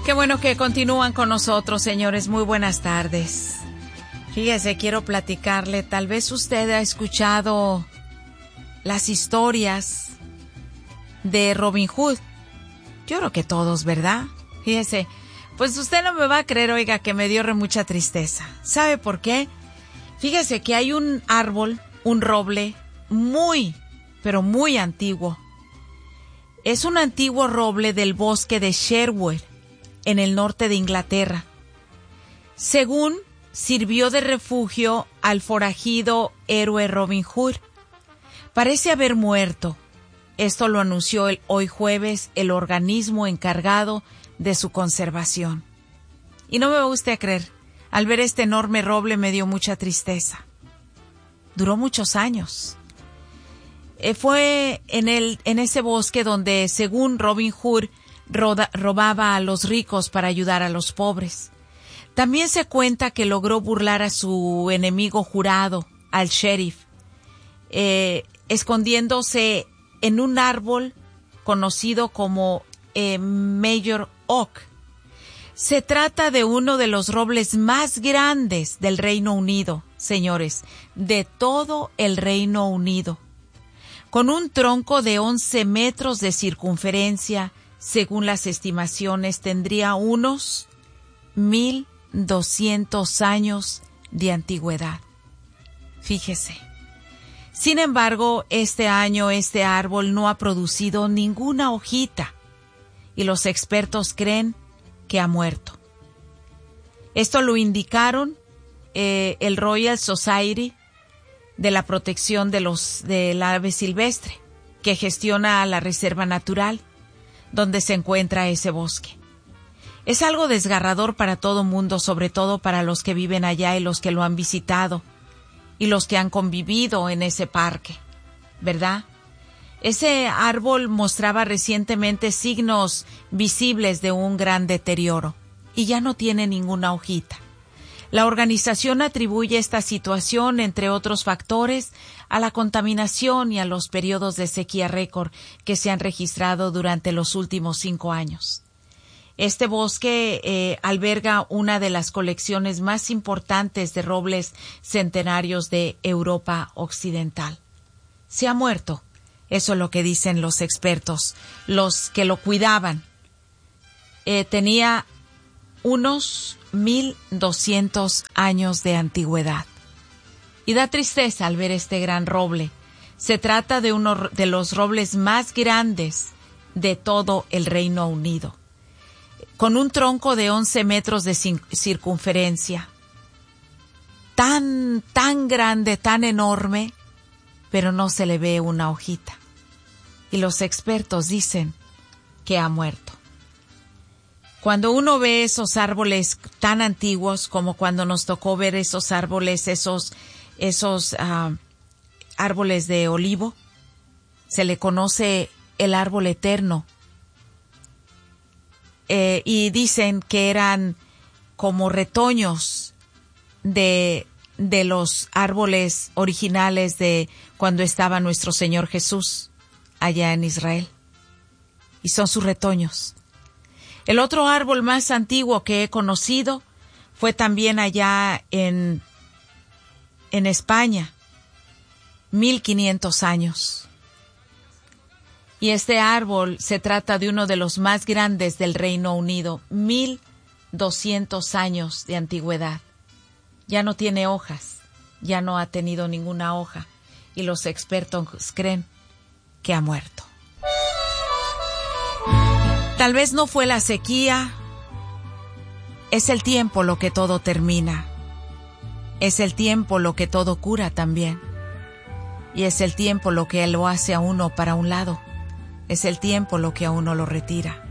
Qué bueno que continúan con nosotros, señores. Muy buenas tardes. Fíjese, quiero platicarle, tal vez usted ha escuchado las historias de Robin Hood. Yo creo que todos, ¿verdad? Fíjese, pues usted no me va a creer, oiga, que me dio mucha tristeza. ¿Sabe por qué? Fíjese que hay un árbol, un roble, muy, pero muy antiguo. Es un antiguo roble del bosque de Sherwood, en el norte de Inglaterra. Según sirvió de refugio al forajido héroe Robin Hood. Parece haber muerto. Esto lo anunció hoy jueves el organismo encargado de su conservación. Y no me va usted a creer, al ver este enorme roble me dio mucha tristeza. Duró muchos años. Fue en ese bosque donde, según Robin Hood, robaba a los ricos para ayudar a los pobres. También se cuenta que logró burlar a su enemigo jurado, al sheriff, escondiéndose en un árbol conocido como Mayor Oak. Se trata de uno de los robles más grandes del Reino Unido, señores, de todo el Reino Unido. Con un tronco de 11 metros de circunferencia, según las estimaciones, tendría unos 1200 años de antigüedad. Fíjese. Sin embargo, este año este árbol no ha producido ninguna hojita y los expertos creen que ha muerto. Esto lo indicaron el Royal Society de la protección del ave silvestre, que gestiona la reserva natural donde se encuentra ese bosque. Es algo desgarrador para todo mundo, sobre todo para los que viven allá y los que lo han visitado y los que han convivido en ese parque, ¿verdad? Ese árbol mostraba recientemente signos visibles de un gran deterioro y ya no tiene ninguna hojita. La organización atribuye esta situación, entre otros factores, a la contaminación y a los periodos de sequía récord que se han registrado durante los últimos 5 años. Este bosque alberga una de las colecciones más importantes de robles centenarios de Europa Occidental. Se ha muerto, eso es lo que dicen los expertos, los que lo cuidaban. Tenía unos 1200 años de antigüedad. Y da tristeza al ver este gran roble. Se trata de uno de los robles más grandes de todo el Reino Unido, con un tronco de 11 metros de circunferencia. Tan grande, tan enorme, pero no se le ve una hojita. Y los expertos dicen que ha muerto. Cuando uno ve esos árboles tan antiguos como cuando nos tocó ver esos árboles, esos árboles de olivo, se le conoce el árbol eterno. Y dicen que eran como retoños de los árboles originales de cuando estaba nuestro Señor Jesús allá en Israel. Y son sus retoños. El otro árbol más antiguo que he conocido fue también allá en España, 1500 años. Y este árbol se trata de uno de los más grandes del Reino Unido, 1200 años de antigüedad. Ya no tiene hojas, ya no ha tenido ninguna hoja, y los expertos creen que ha muerto. Tal vez no fue la sequía, es el tiempo lo que todo termina, es el tiempo lo que todo cura también, y es el tiempo lo que lo hace a uno para un lado, es el tiempo lo que a uno lo retira.